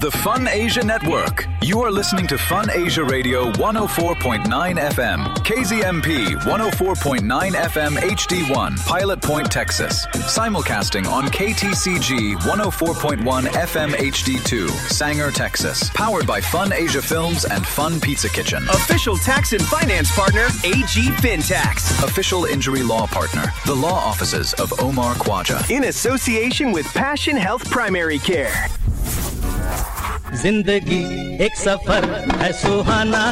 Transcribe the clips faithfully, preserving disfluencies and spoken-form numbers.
the Fun Asia Network. You are listening to Fun Asia Radio one oh four point nine F M, K Z M P one oh four point nine F M H D one, Pilot Point, Texas. Simulcasting on K T C G one oh four point one F M H D two, Sanger, Texas. Powered by Fun Asia Films and Fun Pizza Kitchen. Official tax and finance partner, A G FinTax. Official injury law partner, the law offices of Omar Khwaja. In association with Passion Health Primary Care. जिंदगी एक सफर है सुहाना,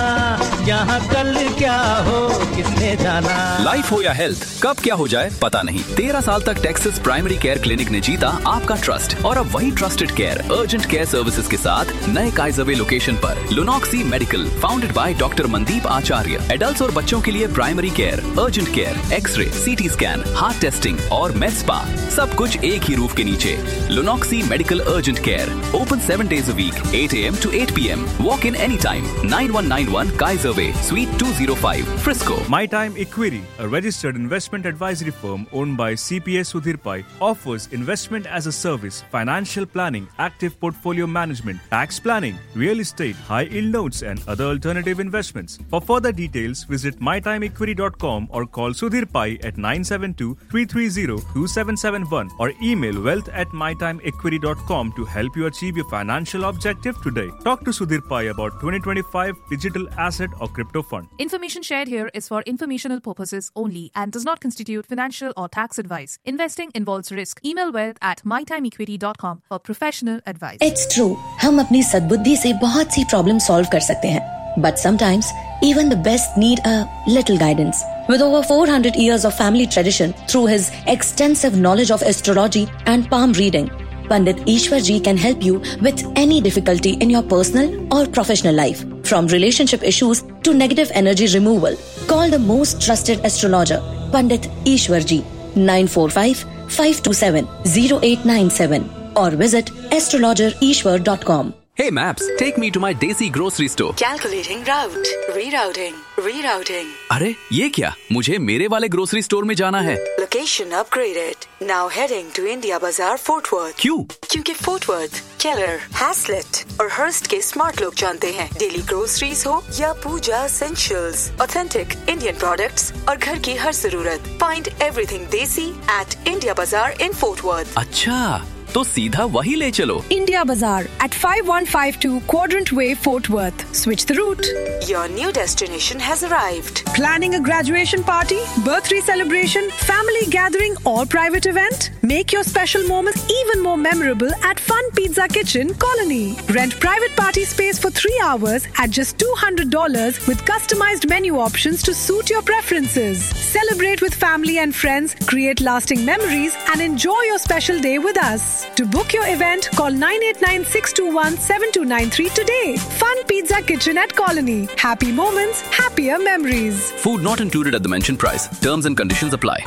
यहाँ कल क्या हो किसने जाना। Life हो या हेल्थ, कब क्या हो जाए पता नहीं। तेरह साल तक टेक्सास प्राइमरी केयर क्लिनिक ने जीता आपका ट्रस्ट और अब वही trusted care urgent care services के साथ नए काइजरवे लोकेशन पर लुनॉक्सी medical, founded by doctor Mandeep Acharya. Adults और बच्चों के लिए primary care, urgent care, x ray, CT scan, heart testing और med spa, सब कुछ एक ही रूफ के नीचे। लुनॉक्सी medical urgent care, open seven days a week, eight a m to eight p m Walk in anytime. nine one nine one Kaiser Way, Suite two oh five, Frisco. My Time Equity, a registered investment advisory firm owned by C P A Sudhir Pai, offers investment as a service, financial planning, active portfolio management, tax planning, real estate, high-yield notes and other alternative investments. For further details, visit my time equity dot com or call Sudhir Pai at nine seven two, three three zero, two seven seven one or email wealth at my time equity dot com to help you achieve your financial objective today. Talk to Sudhir Pai about twenty twenty-five digital asset or crypto fund. Information shared here is for informational purposes only and does not constitute financial or tax advice. Investing involves risk. Email wealth at my time equity dot com for professional advice. It's true. हम अपनी सद्बुद्धि से बहुत सी problem solve कर सकते हैं. But sometimes, even the best need a little guidance. With over four hundred years of family tradition through his extensive knowledge of astrology and palm reading, Pandit Ishwar Ji can help you with any difficulty in your personal or professional life, from relationship issues to negative energy removal. Call the most trusted astrologer, Pandit Ishwar Ji, nine four five, five two seven, zero eight nine seven or visit astrologer ishwar dot com. Hey Maps, take me to my Desi grocery store. Calculating route, rerouting, rerouting. अरे ये क्या? मुझे मेरे वाले grocery store में जाना है। Location upgraded. Now heading to India Bazaar, Fort Worth. क्यों? क्योंकि Fort Worth, Keller, Haslett और Hearst के स्मार्ट लोग जानते हैं। डेली ग्रोसरीज हो या पूजा essentials, authentic Indian products और घर की हर जरूरत. Find everything Desi at India Bazaar in Fort Worth. अच्छा, तो सीधा वही ले चलो। India Bazaar at five one five two Quadrant Way, Fort Worth. Switch the route. Your new destination has arrived. Planning a graduation party, birthday celebration, family gathering or private event? Make your special moments even more memorable at Fun Pizza Kitchen, Colony. Rent private party space for three hours at just two hundred dollars with customized menu options to suit your preferences. Celebrate with family and friends, create lasting memories and enjoy your special day with us. To book your event, call nine eight nine, six two one, seven two nine three today. Fun Pizza Kitchen at Colony. Happy moments, happier memories. Food not included at the mentioned price. Terms and conditions apply.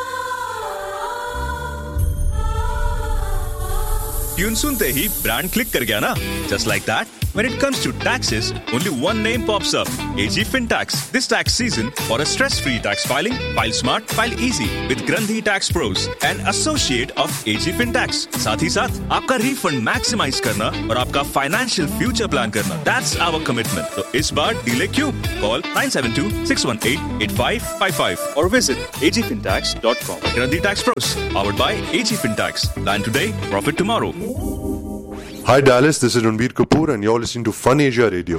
Tune सुनते ही brand click कर गया ना? Just like that. When it comes to taxes, only one name pops up. A G FinTax. This tax season, for a stress-free tax filing, file smart, file easy with Grandhi Tax Pros, an associate of A G FinTax. साथ ही साथ आपका refund maximize करना और आपका financial future plan करना. That's our commitment. तो इस बार delay क्यों? Call nine seven two, six one eight, eight five five five or visit a g fintax dot com. Grandhi Tax Pros, powered by A G FinTax. Plan today, profit tomorrow. Hi Dallas, this is Ranbir Kapoor and you're listening to Fun Asia Radio.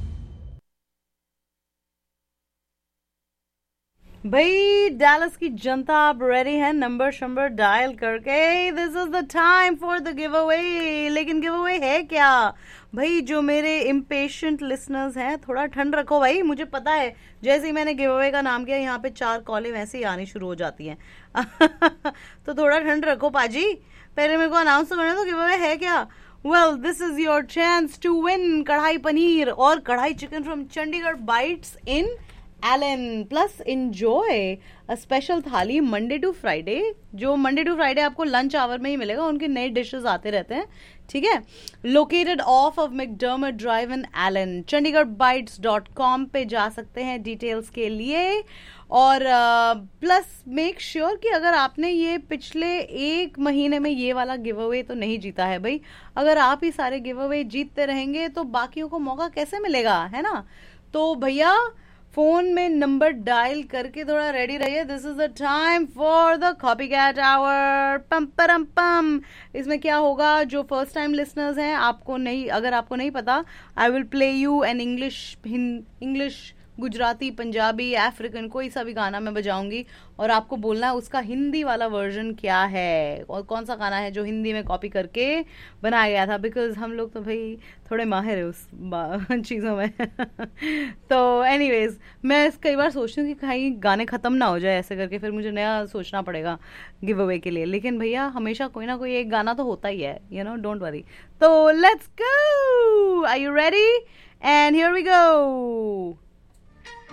भाई Dallas की जनता आप ready है number शंबर dial करके? This is the time for the give away. लेकिन give away है क्या भाई? जो मेरे इम्पेशेंट लिसनर्स हैं थोड़ा ठंड रखो भाई. मुझे पता है जैसे ही मैंने गिव अवे का नाम किया यहाँ पे चार कॉलें वैसे ही आनी शुरू हो जाती हैं. तो थोड़ा ठंड रखो पाजी. पहले मेरे को अनाउंस तो करना तो गिव अवे है क्या? Well, this is your chance to win कढ़ाई पनीर और कढ़ाई chicken from Chandigarh Bites in Allen. Plus enjoy a special थाली Monday to Friday. जो Monday to Friday आपको लंच आवर में ही मिलेगा. उनके नए डिशेस आते रहते हैं. ठीक है, located of of McDermott drive in Elon. Chandigarh bytes dot com पे जा सकते हैं डिटेल्स के लिए. और प्लस मेक श्योर कि अगर आपने ये पिछले एक महीने में ये वाला गिव अवे तो नहीं जीता है भाई. अगर आप ही सारे गिव अवे जीतते रहेंगे तो बाकियों को मौका कैसे मिलेगा, है ना. तो भैया फोन में नंबर डायल करके थोड़ा रेडी रहिए. This is the time for the copycat our. पम परम पम. इसमें क्या होगा, जो फर्स्ट टाइम लिसनर्स हैं, आपको नहीं, अगर आपको नहीं पता, I will play you an English English Gujarati, Punjabi, African, कोई सा भी गाना मैं बजाऊंगी और आपको बोलना है उसका हिंदी वाला वर्जन क्या है और कौन सा गाना है जो हिंदी में कॉपी करके बनाया गया था. बिकॉज हम लोग तो भाई थोड़े माहिर है उस चीज़ों में. तो एनीवेज, मैं कई बार सोचती हूँ कि कहीं गाने ख़त्म ना हो जाए ऐसे करके, फिर मुझे नया सोचना पड़ेगा गिव अवे के लिए. लेकिन भैया हमेशा कोई ना कोई एक गाना तो होता ही है, यू नो, डोंट वरी. तो let's go. Are you ready? And here we go.